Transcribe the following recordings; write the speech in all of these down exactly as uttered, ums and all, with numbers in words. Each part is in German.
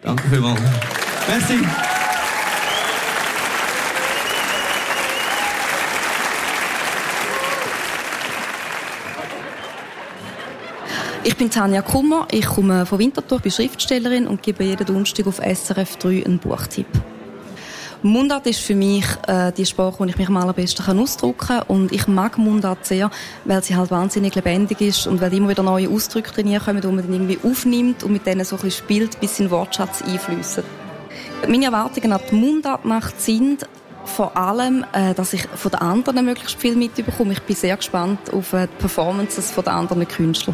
Danke vielmals. Merci. Ich bin Tanja Kummer, ich komme von Winterthur, bin Schriftstellerin und gebe jeden Donnerstag auf S R F drei einen Buchtipp. Mundart ist für mich äh, die Sprache, die ich mich am allerbesten kann ausdrücken kann. Und ich mag Mundart sehr, weil sie halt wahnsinnig lebendig ist und weil immer wieder neue Ausdrücke drin kommen, die man dann irgendwie aufnimmt und mit denen so ein bisschen spielt, bis in den Wortschatz einfliessen. Meine Erwartungen an die Mundartnacht sind vor allem, äh, dass ich von den anderen möglichst viel mitbekomme. Ich bin sehr gespannt auf äh, die Performances von den anderen Künstlern.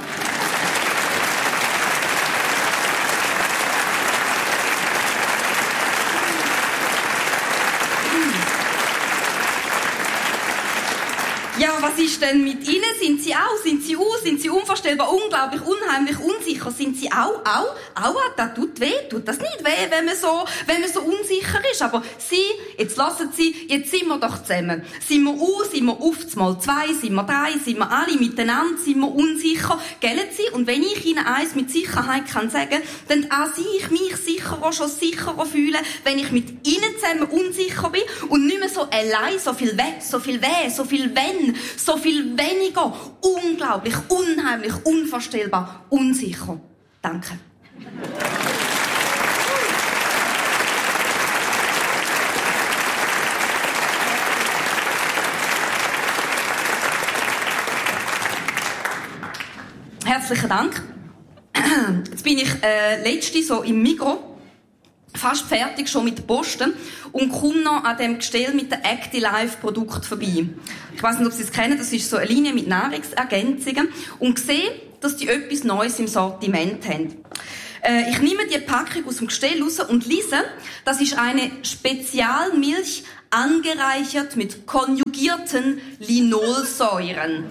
Ja, was ist denn mit Ihnen? Sind Sie auch? Sind Sie aus? Sind Sie unvorstellbar, unglaublich, unheimlich, unsicher? Sind Sie auch? Auch? Auch? Das tut weh? Tut das nicht weh, wenn man so, wenn man so unsicher ist? Aber Sie, jetzt lassen Sie, jetzt sind wir doch zusammen. Sind wir aus? Sind wir auf mal zwei? Sind wir drei? Sind wir alle miteinander? Sind wir unsicher? Gellen Sie? Und wenn ich Ihnen eins mit Sicherheit kann sagen, dann auch Sie, ich mich sicherer, schon sicherer fühlen, wenn ich mit Ihnen zusammen unsicher bin und nicht mehr so allein, so viel weh, so viel weh, so viel wenn, so viel weniger, unglaublich, unheimlich, unvorstellbar, unsicher. Danke. Herzlichen Dank. Jetzt bin ich äh, letzte so im Migros, fast fertig schon mit Posten und komme noch an dem Gestell mit dem Acti-Life-Produkt vorbei. Ich weiss nicht, ob Sie es kennen, das ist so eine Linie mit Nahrungsergänzungen und sehe, dass die etwas Neues im Sortiment haben. Äh, ich nehme die Packung aus dem Gestell raus und lese, das ist eine Spezialmilch angereichert mit konjugierten Linolsäuren.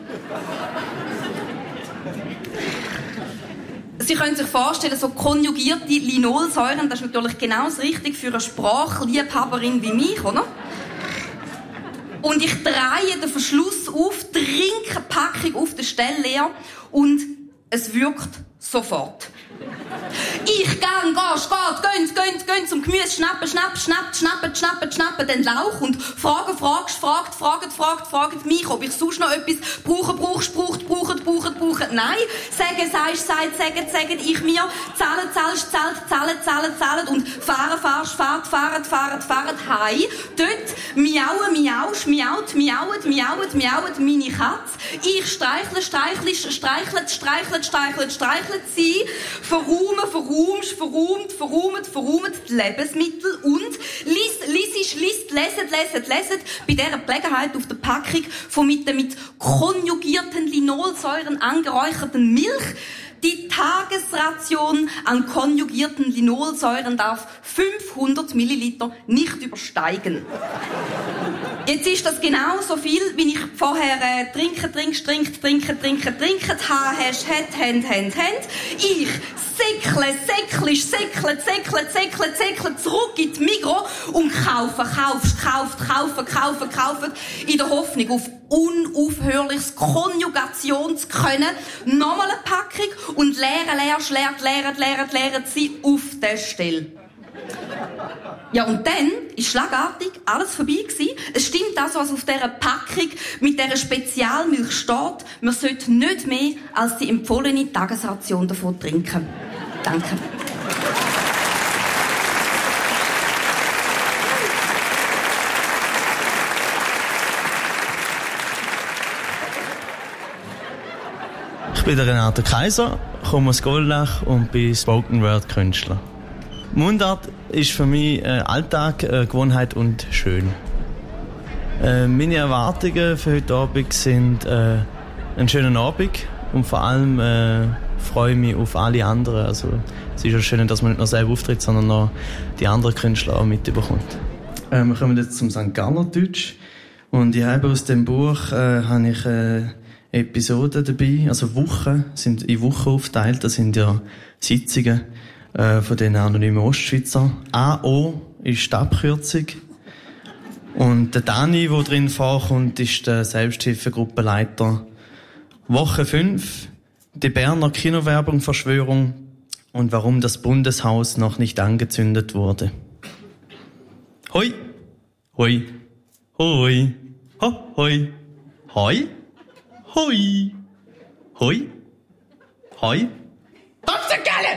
Sie können sich vorstellen, so konjugierte Linolsäuren, das ist natürlich genau das Richtige für eine Sprachliebhaberin wie mich, oder? Und ich drehe den Verschluss auf, trinke eine Packung auf der Stelle leer und es wirkt sofort. Ich gang, gehst, geht, gönnt, gönnt, gönnt zum Gemüse, schnappen, schnappen, schnappt, schnappen, schnappen, schnappen den Lauch und fragen, fragst, fragt, fragt, fragt, fragt mich, ob ich sonst noch etwas brauche, brauchst, braucht, braucht, braucht, braucht. Nein, sagen, sagst, sagt, sagen, sagen, ich mir, zahlen, zahlst, zahlt, zahlen, zahlen, zahlen und fahren, fahrst, fahrt, fahren, fahren, fahren, hei. Dort miauen, miausch, miaut, miauet, miauet, miauet meine Katze. Ich streichle, streichle, streichle, streichle, streichle, streichle sie, verrume, verruhmt, verruhmt, verruhmt, verruhmt die Lebensmittel und liest, liest, liest, leset, leset, leset bei dieser Gelegenheit auf der Packung von mit der mit konjugierten Linolsäuren angeräucherten Milch. Die Tagesration an konjugierten Linolsäuren darf fünfhundert Milliliter nicht übersteigen. Jetzt ist das genauso viel, wie ich vorher äh, trinke, trinke, trinke, trinke, trinke, trinke, ha, hash, het, hand, hand, hand. Ich säckle, säckle, säckle, säckle, säckle, säckle zurück in die Migros und kaufe, kaufst, kauft, kaufe, kaufe, kaufe, in der Hoffnung auf unaufhörliches Konjugation zu können. Nochmal eine Packung und leeren, leerst, leert, leert, leert, leert sie auf der Stelle. Ja, und dann ist schlagartig alles vorbei gewesen. Es stimmt das, was auf dieser Packung mit dieser Spezialmilch steht. Man sollte nicht mehr als die empfohlene Tagesration davon trinken. Danke. Ich bin der Renate Kaiser, komme aus Goldach und bin Spoken-Word-Künstler. Mundart ist für mich äh, Alltag, äh, Gewohnheit und schön. Äh, meine Erwartungen für heute Abend sind äh, einen schönen Abend und vor allem äh, freue ich mich auf alle anderen. Also, es ist ja schön, dass man nicht nur selber auftritt, sondern noch die anderen Künstler auch mitbekommt. Äh, wir kommen jetzt zum Sankt Galler Deutsch und ich habe aus dem Buch äh, habe ich äh, Episoden dabei, also Wochen, sind in Wochen aufgeteilt. Das sind ja Sitzungen äh, von den anonymen Ostschweizer. A O ist die Abkürzung. Und der Dani, der drin vorkommt, ist der Selbsthilfegruppenleiter. Woche fünf, die Berner Kinowerbung Verschwörung. und warum das Bundeshaus noch nicht angezündet wurde. Hoi, hoi, hoi, ho, hoi, hoi, hoi, hoi, hoi. Galle!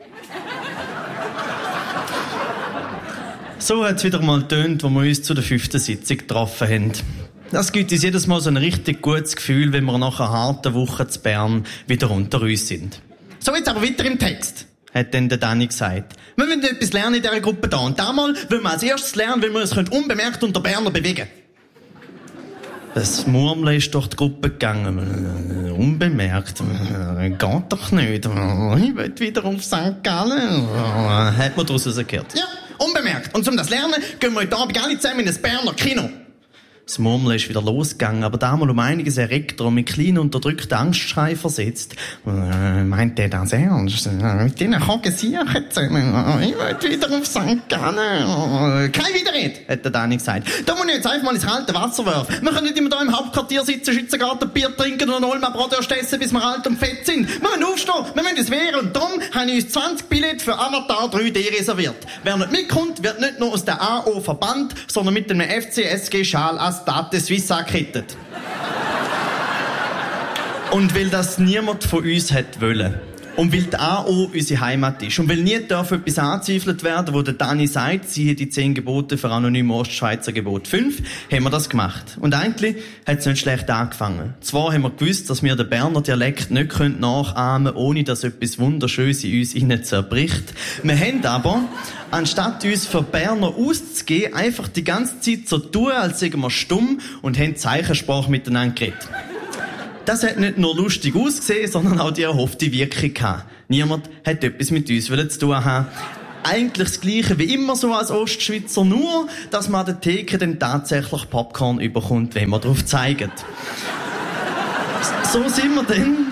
So hat es wieder mal getönt, als wir uns zu der fünften Sitzung getroffen haben. Das gibt uns jedes Mal so ein richtig gutes Gefühl, wenn wir nach einer harten Woche zu Bern wieder unter uns sind. So, jetzt aber weiter im Text, hat dann der Danny gesagt. Wir müssen etwas lernen in dieser Gruppe hier. Und damals wollen wir als erstes lernen, wie wir uns unbemerkt unter Berner bewegen können. Das Murmeln ist durch die Gruppe gegangen. Unbemerkt. Geht doch nicht. Ich will wieder auf Sankt Gallen. Hat man daraus gehört. Ja, unbemerkt. Und um das zu lernen, gehen wir heute Abend alle zusammen in ein Berner Kino. Das Murmeln ist wieder losgegangen, aber damals um einiges erregter und mit kleinen unterdrückten Angstschrei versetzt. Äh, meint der das ernst? Mit denen Kogen sicher zusammen. Ich will wieder auf Sankt Gallen. Kein Widerrede, hat der Danny gesagt. Da muss ich jetzt einfach mal ins kalte Wasser werfen. Wir können nicht immer da im Hauptquartier sitzen, Schützengarten, Bier trinken und Olma Brotwurst essen, bis wir alt und fett sind. Wir müssen aufstehen, wir müssen uns wehren. Und darum habe ich uns zwanzig Billette für Avatar drei D reserviert. Wer nicht mitkommt, wird nicht nur aus der A O verbannt, sondern mit einem F C S G-Schal als State Suisse angekettet. Und weil das niemand von uns hat wollen. Und weil die A O unsere Heimat ist. Und weil nie darf etwas angezweifelt werden, wo der Danny sagt, siehe die zehn Gebote für anonyme Ostschweizer Gebot fünf, haben wir das gemacht. Und eigentlich hat es nicht schlecht angefangen. Zwar haben wir gewusst, dass wir den Berner Dialekt nicht nachahmen können, ohne dass etwas Wunderschönes in uns innen zerbricht. Wir haben aber, anstatt uns für Berner auszugeben, einfach die ganze Zeit so tun, als seien wir stumm und haben Zeichensprache miteinander geredet. Das hat nicht nur lustig ausgesehen, sondern auch die erhoffte Wirkung gehabt. Niemand hat etwas mit uns zu tun haben. Eigentlich das Gleiche wie immer so als Ostschweizer, nur, dass man an der Theke dann tatsächlich Popcorn überkommt, wenn man darauf zeigt. So sind wir dann,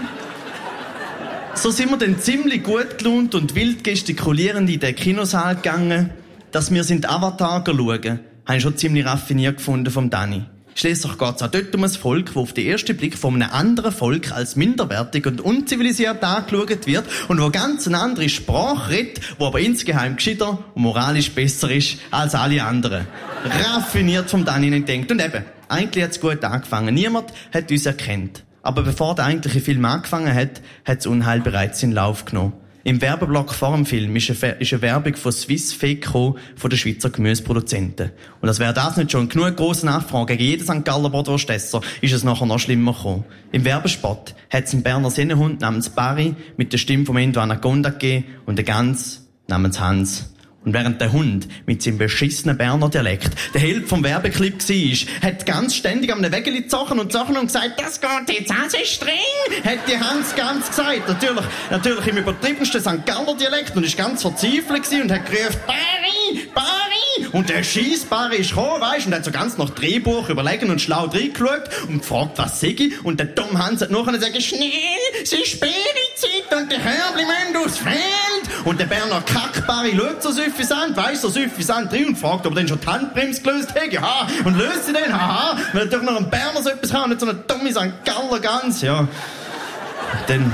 so sind wir dann ziemlich gut gelaunt und wild gestikulierend in den Kinosaal gegangen, dass wir sind Avatar schauen. Habe ich schon ziemlich raffiniert gefunden vom Danny. Schliesslich geht es auch dort um ein Volk, das auf den ersten Blick von einem anderen Volk als minderwertig und unzivilisiert angeschaut wird und wo ganz eine andere Sprache redet, die aber insgeheim gescheiter und moralisch besser ist als alle anderen. Raffiniert vom Danny nicht denkt. Und eben, eigentlich hat es gut angefangen. Niemand hat uns erkannt. Aber bevor der eigentliche Film angefangen hat, hat das Unheil bereits in Lauf genommen. Im Werbeblock vor dem Film ist eine, ist eine Werbung von Swiss Fake gekommen, von den Schweizer Gemüseproduzenten. Und als wäre das nicht schon genug grosse Nachfrage gegen jeden Sankt Galler Brotwurstesser, ist es nachher noch schlimmer gekommen. Im Werbespot hat es einen Berner Sennenhund namens Barry mit der Stimme vom Endo Anaconda gegeben und eine Gans namens Hans. Und während der Hund mit seinem beschissenen Berner Dialekt der Held vom Werbeclip war, hat ganz ständig am Wägeli gezogen und zogen und gesagt, das geht jetzt also streng, hat die Hans ganz gesagt. Natürlich, natürlich im übertriebensten Sankt Galler Dialekt und ist ganz verzweifelt gewesen und hat gerufen, Barry, Barry! Und der Scheissbarry ist gekommen, weisst, und hat so ganz nach Drehbuch überlegen und schlau reingeschaut und gefragt, was sei ich? Und der Tom Hans hat nachher gesagt, schnell, es ist Sperrizeit und die Körbli müssen aufs Feld. Und der Berner Kackbarry schaut so suffisant, weiss so suffisant drin und fragt, ob er denn schon die Handbremse gelöst hat. Ja, und löst sie denn? Haha, weil er doch noch ein Berner so etwas kann und nicht so eine dumme Sankt Galler Gans. Ja. Dann,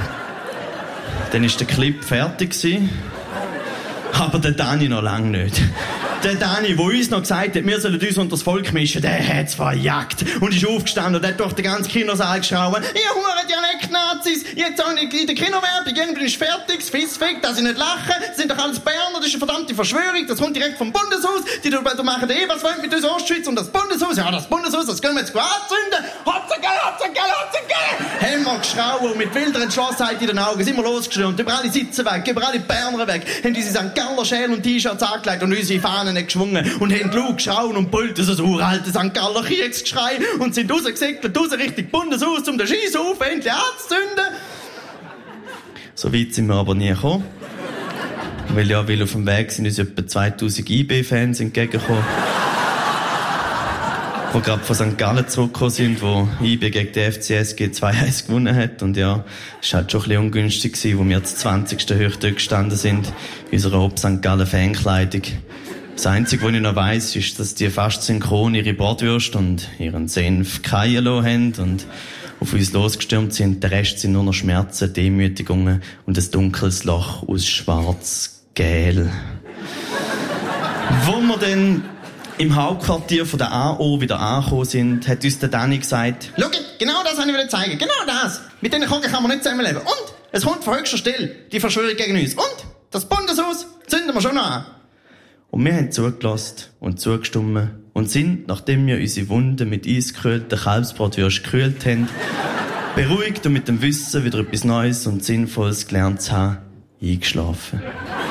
dann ist der Clip fertig gewesen. Aber der Dani noch lange nicht. Der Dani, der uns noch gesagt hat, wir sollen uns unter das Volk mischen, der hat's verjagt. Und ist aufgestanden und hat durch den ganzen Kinosaal geschrauen, ihr hure Dialekt-Nazis, jetzt auch in der Kinowerbung, irgendwie ist fertig, das Fissfick, dass sie nicht lachen, das sind doch alles Berner, das ist eine verdammte Verschwörung, das kommt direkt vom Bundeshaus, die da machen eh, was wollen mit uns Ostschweiz und das Bundeshaus, ja, das Bundeshaus, das können wir jetzt anzünden, Hotzengel, Hotzengel, Hotzengel! Haben wir geschrauen und mit wilder Entschlossenheit in den Augen sind wir losgestürmt, über alle Sitze weg, über alle Berner weg, haben diese Sankt Galler Schäl und T-Shirts angelegt und unsere Fahnen nicht geschwungen und haben laut geschaut und brüllt so ein uraltes Sankt Galler Kriegsgeschrei und sind rausgesegelt, raus Richtung Bundeshaus, um den Scheisshof endlich anzuzünden. So weit sind wir aber nie gekommen. Weil ja, weil auf dem Weg sind uns etwa zweitausend I B-Fans entgegengekommen. Die gerade von Sankt Gallen zurückgekommen sind, wo I B gegen die F C S G zwei eins gewonnen hat. Und ja, es war halt schon ein bisschen ungünstig gewesen, wo wir das zwanzigsten hoch dort gestanden sind, in unserer Ob Sankt Gallen Fankleidung. Das Einzige, was ich noch weiss, ist, dass die fast synchron ihre Bratwürste und ihren Senf keien lassen haben und auf uns losgestürmt sind. Der Rest sind nur noch Schmerzen, Demütigungen und ein dunkles Loch aus schwarz-gel. Wo wir dann im Hauptquartier von der A O wieder angekommen sind, hat uns der Danny gesagt, «Schau, genau das wollte ich zeigen, genau das! Mit diesen Kogen kann man nicht zusammenleben. Und es kommt von höchster Stelle, die Verschwörung gegen uns. Und das Bundeshaus zünden wir schon noch an.» Und wir haben zugelassen und zugestimmt und sind, nachdem wir unsere Wunden mit eisgekühlten Kalbsbratwürsten gekühlt haben, beruhigt und mit dem Wissen, wieder etwas Neues und Sinnvolles gelernt zu haben, eingeschlafen.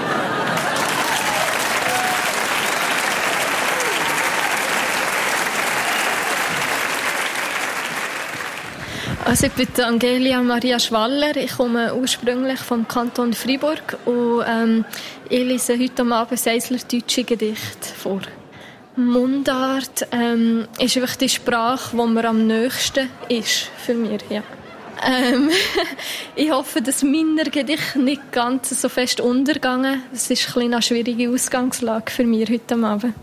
Also ich bin Angelia Maria Schwaller, ich komme ursprünglich vom Kanton Freiburg und ähm, ich lese heute Abend Seisler-deutsche Gedichte vor. Mundart ähm, ist wirklich die Sprache, die mir am nächsten ist für mich. Ja. Ähm, ich hoffe, dass meine Gedichte nicht ganz so fest untergehen. Es ist ein eine schwierige Ausgangslage für mich heute Abend.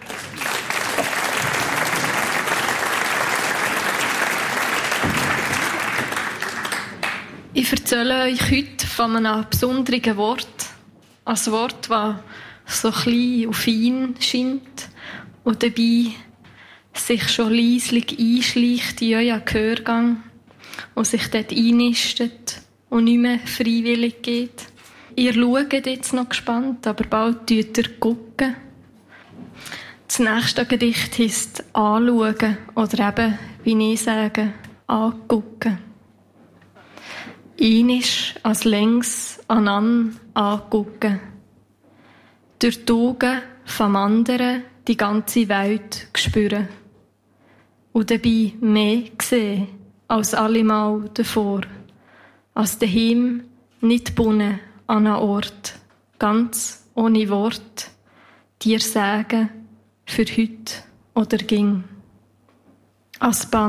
Ich erzähle euch heute von einem besonderen Wort. Ein Wort, das so klein und fein scheint und dabei sich schon leislich einschleicht in euren Gehörgang und sich dort einnistet und nicht mehr freiwillig geht. Ihr schaut jetzt noch gespannt, aber bald tut ihr gucken. Das nächste Gedicht heisst «Anschauen» oder eben, wie ich sage, «Angucken». Einisch als längs anan angucken. Durch die Augen vom anderen die ganze Welt spüren. Und dabei mehr sehen als allemal davor. Als daheim nicht gebunden an einen Ort. Ganz ohne Wort. Dir sagen für heute oder ging. Als Band